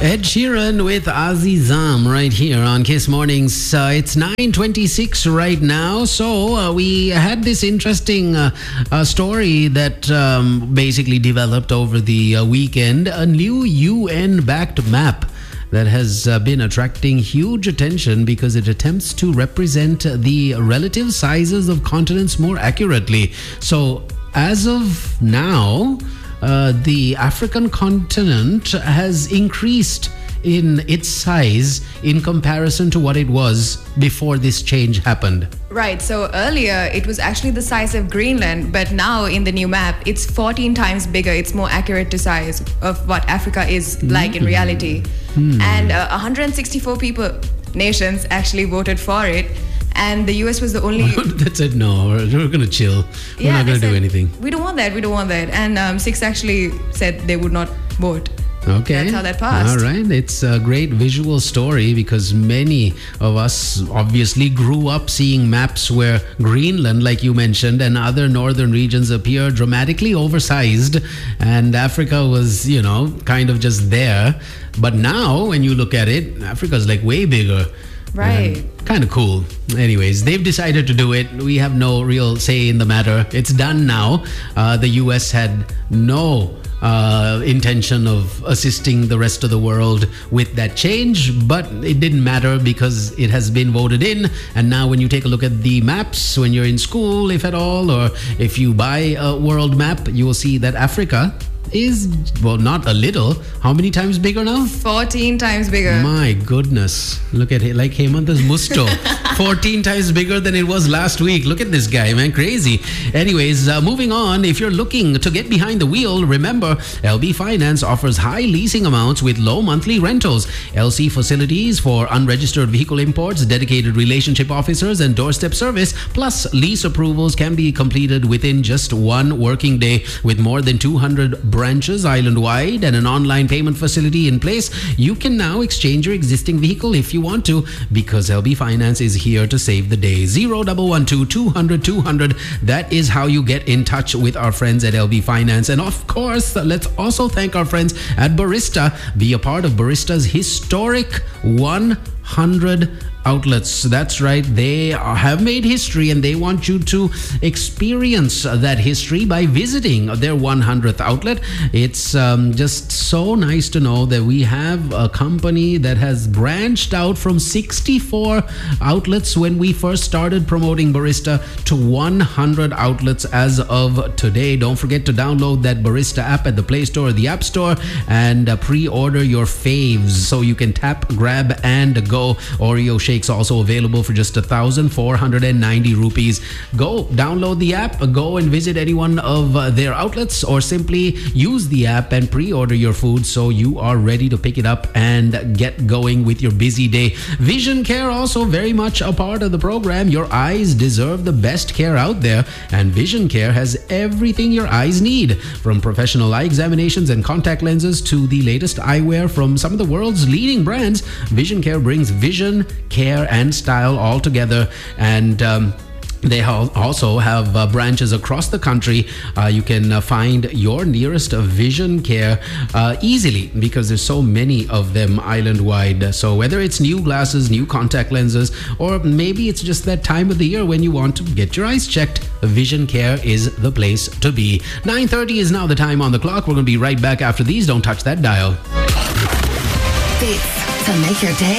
Ed Sheeran with Azizam right here on Kiss Mornings. It's 9:26 right now. So we had this interesting story that basically developed over the weekend. A new UN-backed map that has been attracting huge attention because it attempts to represent the relative sizes of continents more accurately. So as of now, the African continent has increased in its size in comparison to what it was before this change happened. Right, so earlier it was actually the size of Greenland, but now in the new map it's 14 times bigger. It's more accurate to size of what Africa is like in reality. And 164 nations actually voted for it. And the US was the only... That said, no, we're going to chill. We're not going to do anything. We don't want that. And 6 actually said they would not vote. Okay. That's how that passed. All right. It's a great visual story because many of us obviously grew up seeing maps where Greenland, like you mentioned, and other northern regions appear dramatically oversized. And Africa was, kind of just there. But now when you look at it, Africa's like way bigger. Right. Kind of cool. Anyways, they've decided to do it. We have no real say in the matter. It's done now. The US had no intention of assisting the rest of the world with that change, but it didn't matter because it has been voted in. And now when you take a look at the maps when you're in school, if at all, or if you buy a world map, you will see that Africa is, well, not a little. How many times bigger now? 14 times bigger. My goodness. Look at it, like Hemanta's musto. 14 times bigger than it was last week. Look at this guy, man. Crazy. Anyways, moving on. If you're looking to get behind the wheel, remember, LB Finance offers high leasing amounts with low monthly rentals. LC facilities for unregistered vehicle imports, dedicated relationship officers, and doorstep service. Plus, lease approvals can be completed within just one working day. With more than 200 branches island-wide and an online payment facility in place, you can now exchange your existing vehicle if you want to, because LB Finance is here to save the day. 0112 200 200. That is how you get in touch with our friends at LB Finance. And of course, let's also thank our friends at Barista. Be a part of Barista's historic 100 outlets. That's right. They have made history and they want you to experience that history by visiting their 100th outlet. It's just so nice to know that we have a company that has branched out from 64 outlets when we first started promoting Barista to 100 outlets as of today. Don't forget to download that Barista app at the Play Store or the App Store and pre-order your faves so you can tap, grab, and go. Oreo shakes also available for just 1,490 rupees. Go download the app, go and visit any one of their outlets, or simply use the app and pre-order your food so you are ready to pick it up and get going with your busy day. Vision Care also very much a part of the program. Your eyes deserve the best care out there, and Vision Care has everything your eyes need, from professional eye examinations and contact lenses to the latest eyewear from some of the world's leading brands. Vision Care brings vision, care, and style all together. And they also have branches across the country. You can find your nearest Vision Care easily because there's so many of them island-wide. So whether it's new glasses, new contact lenses, or maybe it's just that time of the year when you want to get your eyes checked, Vision Care is the place to be. 9:30 is now the time on the clock. We're going to be right back after these. Don't touch that dial. Beats to make your day